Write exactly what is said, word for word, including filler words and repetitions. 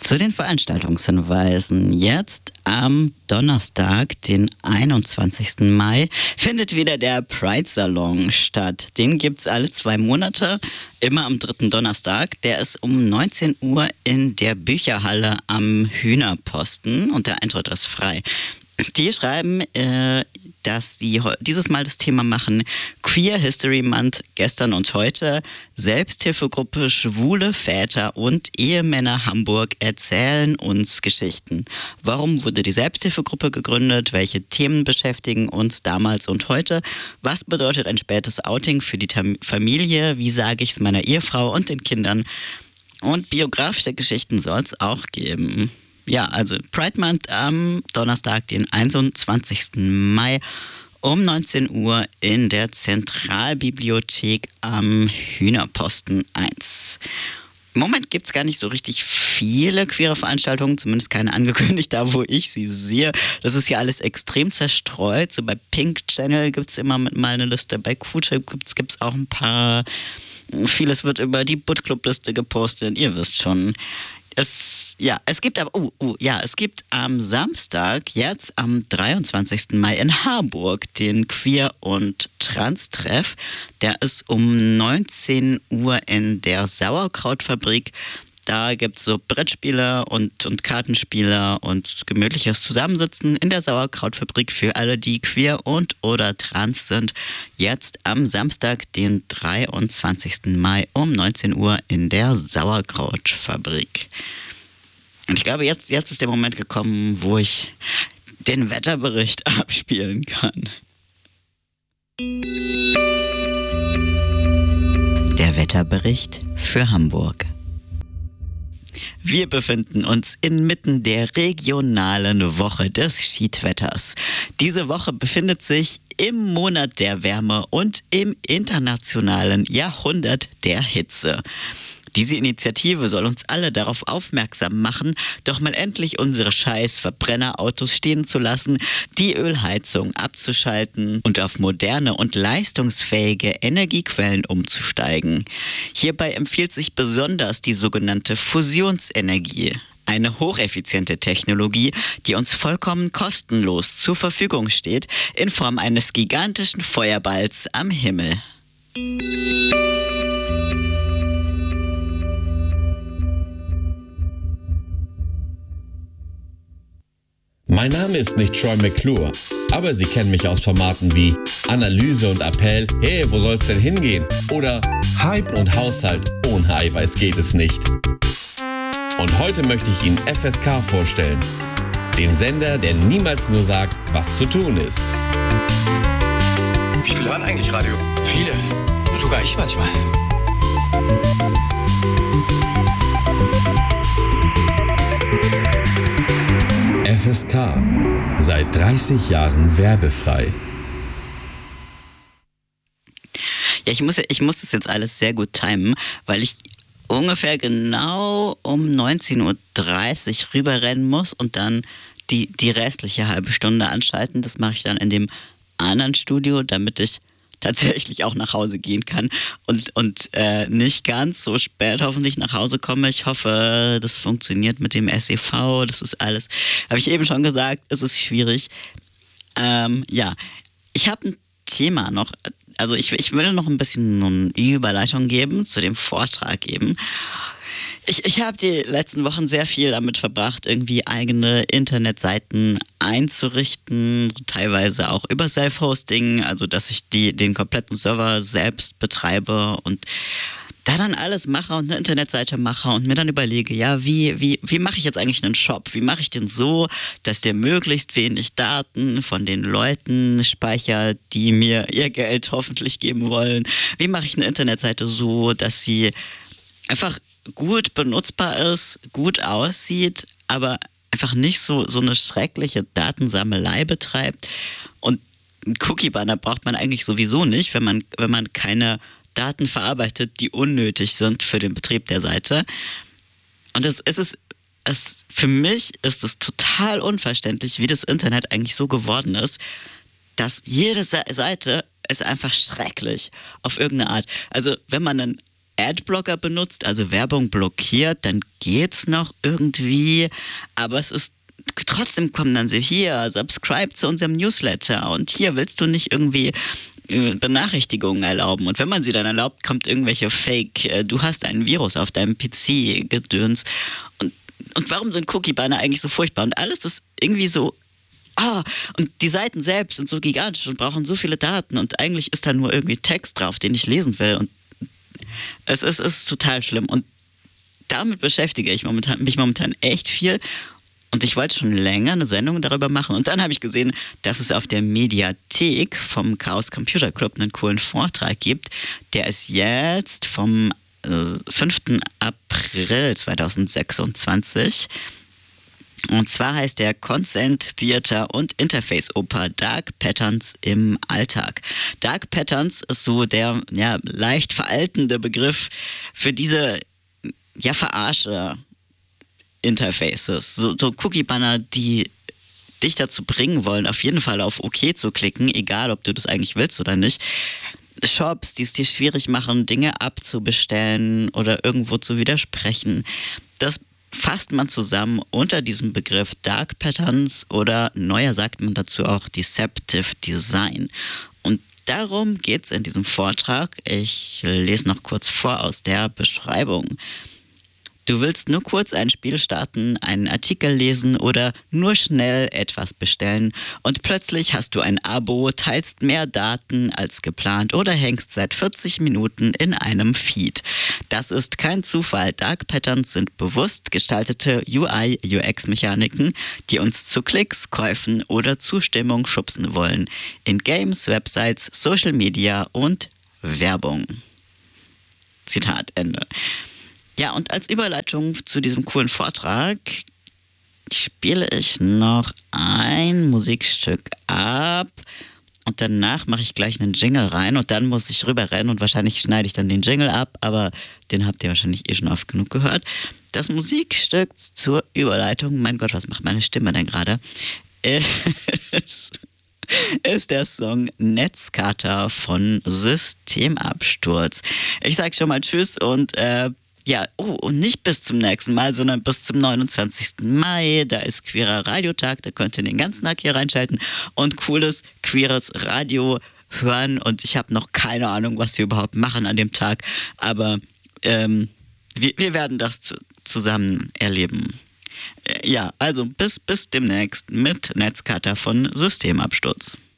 Zu den Veranstaltungshinweisen. Jetzt am Donnerstag, den einundzwanzigsten Mai, findet wieder der Pride Salon statt. Den gibt's alle zwei Monate, immer am dritten Donnerstag. Der ist um neunzehn Uhr in der Bücherhalle am Hühnerposten und der Eintritt ist frei. Die schreiben, äh, dass sie dieses Mal das Thema machen: Queer History Month, gestern und heute. Selbsthilfegruppe Schwule Väter und Ehemänner Hamburg erzählen uns Geschichten. Warum wurde die Selbsthilfegruppe gegründet? Welche Themen beschäftigen uns damals und heute? Was bedeutet ein spätes Outing für die Tam- Familie? Wie sage ich es meiner Ehefrau und den Kindern? Und biografische Geschichten soll es auch geben. Ja, also Pride Month am Donnerstag, den einundzwanzigsten Mai um neunzehn Uhr in der Zentralbibliothek am Hühnerposten eins. Im Moment gibt es gar nicht so richtig viele queere Veranstaltungen, zumindest keine angekündigt, da wo ich sie sehe. Das ist ja alles extrem zerstreut. So bei Pink Channel gibt es immer mal eine Liste, bei Q-Tip gibt es auch ein paar. Vieles wird über die Boot Club Liste gepostet, ihr wisst schon. Es, ja, es gibt aber, oh, oh, ja, es gibt am Samstag, jetzt am dreiundzwanzigsten Mai in Harburg, den Queer- und Trans-Treff. Der ist um neunzehn Uhr in der Sauerkrautfabrik. Da gibt es so Brettspiele und, und Kartenspiele und gemütliches Zusammensitzen in der Sauerkrautfabrik für alle, die queer und oder trans sind. Jetzt am Samstag, den dreiundzwanzigsten Mai um neunzehn Uhr in der Sauerkrautfabrik. Und ich glaube, jetzt, jetzt ist der Moment gekommen, wo ich den Wetterbericht abspielen kann. Der Wetterbericht für Hamburg. Wir befinden uns inmitten der regionalen Woche des Schiedwetters. Diese Woche befindet sich im Monat der Wärme und im internationalen Jahrhundert der Hitze. Diese Initiative soll uns alle darauf aufmerksam machen, doch mal endlich unsere scheiß Verbrennerautos stehen zu lassen, die Ölheizung abzuschalten und auf moderne und leistungsfähige Energiequellen umzusteigen. Hierbei empfiehlt sich besonders die sogenannte Fusionsenergie. Eine hocheffiziente Technologie, die uns vollkommen kostenlos zur Verfügung steht, in Form eines gigantischen Feuerballs am Himmel. Mein Name ist nicht Troy McClure, aber Sie kennen mich aus Formaten wie Analyse und Appell, hey, wo soll's denn hingehen? Oder Hype und Haushalt, ohne Eiweiß geht es nicht. Und heute möchte ich Ihnen F S K vorstellen, den Sender, der niemals nur sagt, was zu tun ist. Wie viele hören eigentlich Radio? Viele, sogar ich manchmal. F S K, seit dreißig Jahren werbefrei. Ja, ich muss, ich muss das jetzt alles sehr gut timen, weil ich ungefähr genau um neunzehn Uhr dreißig rüberrennen muss und dann die, die restliche halbe Stunde anschalten. Das mache ich dann in dem anderen Studio, damit ich tatsächlich auch nach Hause gehen kann und, und äh, nicht ganz so spät hoffentlich nach Hause komme. Ich hoffe, das funktioniert mit dem S E V, das ist alles, habe ich eben schon gesagt, es ist schwierig. Ähm, ja, ich habe ein Thema noch, also ich, ich will noch ein bisschen eine Überleitung geben zu dem Vortrag eben. Ich, ich habe die letzten Wochen sehr viel damit verbracht, irgendwie eigene Internetseiten einzurichten, teilweise auch über Self-Hosting, also dass ich die, den kompletten Server selbst betreibe und da dann alles mache und eine Internetseite mache und mir dann überlege, ja, wie, wie, wie mache ich jetzt eigentlich einen Shop? Wie mache ich den so, dass der möglichst wenig Daten von den Leuten speichert, die mir ihr Geld hoffentlich geben wollen? Wie mache ich eine Internetseite so, dass sie einfach gut benutzbar ist, gut aussieht, aber einfach nicht so, so eine schreckliche Datensammelei betreibt? Und einen Cookie-Banner braucht man eigentlich sowieso nicht, wenn man, wenn man keine Daten verarbeitet, die unnötig sind für den Betrieb der Seite. Und es, es ist, es, für mich ist es total unverständlich, wie das Internet eigentlich so geworden ist, dass jede Seite ist einfach schrecklich auf irgendeine Art. Also wenn man einen Adblocker benutzt, also Werbung blockiert, dann geht's noch irgendwie, aber es ist trotzdem kommen dann so, hier, subscribe zu unserem Newsletter und hier willst du nicht irgendwie Benachrichtigungen erlauben. Und wenn man sie dann erlaubt, kommt irgendwelche Fake, äh, du hast einen Virus auf deinem P C-Gedöns. Und, und warum sind Cookie-Banner eigentlich so furchtbar? Und alles ist irgendwie so, ah, und die Seiten selbst sind so gigantisch und brauchen so viele Daten und eigentlich ist da nur irgendwie Text drauf, den ich lesen will. Und es ist, es ist total schlimm. Und damit beschäftige ich momentan, mich momentan echt viel. Und ich wollte schon länger eine Sendung darüber machen. Und dann habe ich gesehen, dass es auf der Mediathek vom Chaos Computer Club einen coolen Vortrag gibt. Der ist jetzt vom fünften April zweitausendsechsundzwanzig. Und zwar heißt der Consent Theater und Interface Oper Dark Patterns im Alltag. Dark Patterns ist so der ja, leicht veraltende Begriff für diese ja, Verarsche Interfaces, so, so Cookie-Banner, die dich dazu bringen wollen, auf jeden Fall auf OK zu klicken, egal ob du das eigentlich willst oder nicht. Shops, die es dir schwierig machen, Dinge abzubestellen oder irgendwo zu widersprechen. Das fasst man zusammen unter diesem Begriff Dark Patterns oder neuer sagt man dazu auch Deceptive Design. Und darum geht es in diesem Vortrag. Ich lese noch kurz vor aus der Beschreibung. Du willst nur kurz ein Spiel starten, einen Artikel lesen oder nur schnell etwas bestellen und plötzlich hast du ein Abo, teilst mehr Daten als geplant oder hängst seit vierzig Minuten in einem Feed. Das ist kein Zufall. Dark Patterns sind bewusst gestaltete U I U X-Mechaniken, die uns zu Klicks, Käufen oder Zustimmung schubsen wollen. In Games, Websites, Social Media und Werbung. Zitat Ende. Ja, und als Überleitung zu diesem coolen Vortrag spiele ich noch ein Musikstück ab und danach mache ich gleich einen Jingle rein und dann muss ich rüberrennen und wahrscheinlich schneide ich dann den Jingle ab, aber den habt ihr wahrscheinlich eh schon oft genug gehört. Das Musikstück zur Überleitung, mein Gott, was macht meine Stimme denn gerade, ist, ist der Song Netzkater von Systemabsturz. Ich sage schon mal Tschüss und äh, ja, oh, und nicht bis zum nächsten Mal, sondern bis zum neunundzwanzigsten Mai. Da ist Queerer Radiotag, da könnt ihr den ganzen Tag hier reinschalten und cooles, queeres Radio hören. Und ich habe noch keine Ahnung, was wir überhaupt machen an dem Tag. Aber ähm, wir, wir werden das zu, zusammen erleben. Äh, ja, also bis, bis demnächst mit Netzkater von Systemabsturz.